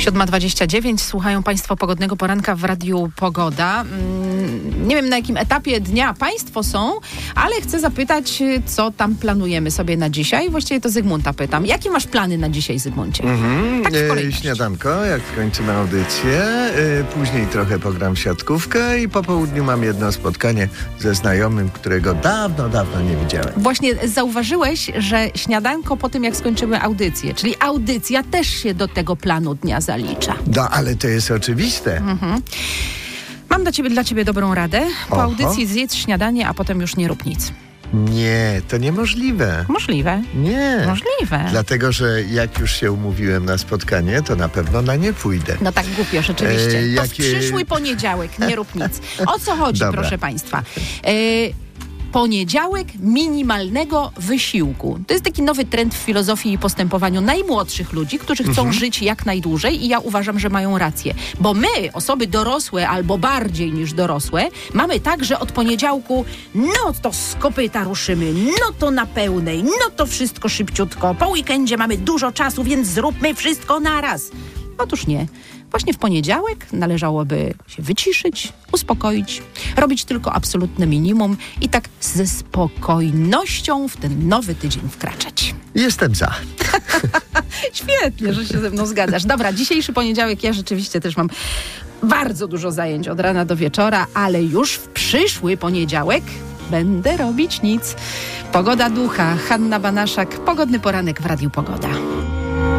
7:29. Słuchają Państwo Pogodnego Poranka w Radiu Pogoda. Nie wiem, na jakim etapie dnia Państwo są, ale chcę zapytać, co tam planujemy sobie na dzisiaj. Właściwie to Zygmunta pytam. Jakie masz plany na dzisiaj, Zygmuncie? Tak w kolejności. Śniadanko, jak skończymy audycję. Później trochę pogram w siatkówkę i po południu mam jedno spotkanie ze znajomym, którego dawno nie widziałem. Właśnie zauważyłeś, że śniadanko po tym, jak skończymy audycję, czyli audycja też się do tego planu dnia zalicza. No, ale to jest oczywiste. Mam dla ciebie dobrą radę. Po audycji zjedz śniadanie, a potem już nie rób nic. Nie, to niemożliwe. Możliwe. Nie. Możliwe. Dlatego, że jak już się umówiłem na spotkanie, to na pewno na nie pójdę. No tak głupio, rzeczywiście. To w przyszły poniedziałek nie rób nic. O co chodzi, proszę Państwa? Poniedziałek minimalnego wysiłku. To jest taki nowy trend w filozofii i postępowaniu najmłodszych ludzi, którzy chcą żyć jak najdłużej i ja uważam, że mają rację. Bo my, osoby dorosłe albo bardziej niż dorosłe, mamy tak, że od poniedziałku no to z kopyta ruszymy, no to na pełnej, no to wszystko szybciutko. Po weekendzie mamy dużo czasu, więc zróbmy wszystko naraz. Otóż nie. Właśnie w poniedziałek należałoby się wyciszyć, uspokoić, robić tylko absolutne minimum i tak ze spokojnością w ten nowy tydzień wkraczać. Jestem za. Świetnie, że się ze mną zgadzasz. Dobra, dzisiejszy poniedziałek ja rzeczywiście też mam bardzo dużo zajęć od rana do wieczora, ale już w przyszły poniedziałek będę robić nic. Pogoda ducha, Hanna Banaszak, Pogodny Poranek w Radiu Pogoda.